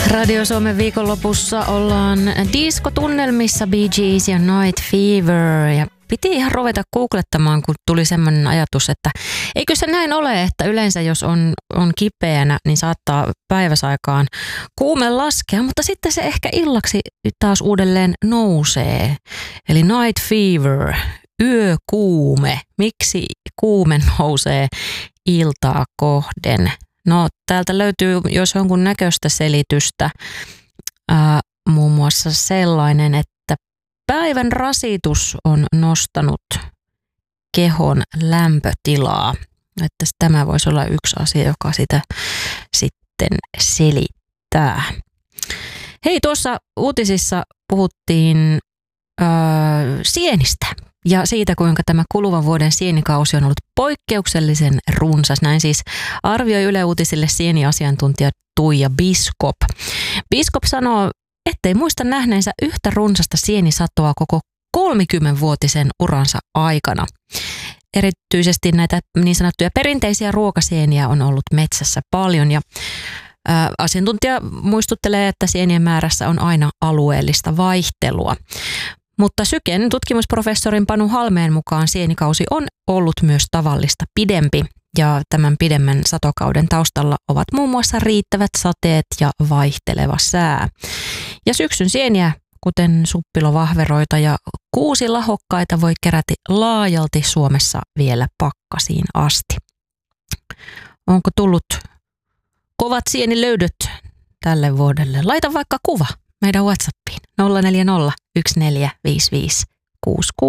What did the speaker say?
Radio Suomen viikonlopussa ollaan diskotunnelmissa, Bee Gees ja Night Fever. Ja piti ihan ruveta googlettamaan, kun tuli semmoinen ajatus, että eikö se näin ole, että yleensä jos on kipeänä, niin saattaa päiväsaikaan kuume laskea, mutta sitten se ehkä illaksi taas uudelleen nousee. Eli Night Fever, yökuume. Miksi kuume nousee iltaa kohden? No täältä löytyy jos jonkun näköistä selitystä, muun muassa sellainen, että päivän rasitus on nostanut kehon lämpötilaa. Että tämä voisi olla yksi asia, joka sitä sitten selittää. Hei, tuossa uutisissa puhuttiin sienistä. Ja siitä, kuinka tämä kuluvan vuoden sienikausi on ollut poikkeuksellisen runsas. Näin siis arvioi Yle Uutisille sieniasiantuntija Tuija Biskop. Biskop sanoo, ettei muista nähneensä yhtä runsasta sienisatoa koko 30-vuotisen uransa aikana. Erityisesti näitä niin sanottuja perinteisiä ruokasieniä on ollut metsässä paljon ja asiantuntija muistuttelee, että sienien määrässä on aina alueellista vaihtelua. Mutta Syken tutkimusprofessorin Panu Halmeen mukaan sienikausi on ollut myös tavallista pidempi ja tämän pidemmän satokauden taustalla ovat muun muassa riittävät sateet ja vaihteleva sää. Ja syksyn sieniä, kuten suppilovahveroita ja kuusilahokkaita, voi kerätä laajalti Suomessa vielä pakkasiin asti. Onko tullut kovat sienilöydöt tälle vuodelle? Laita vaikka kuva meidän WhatsAppiin 040 1455 66.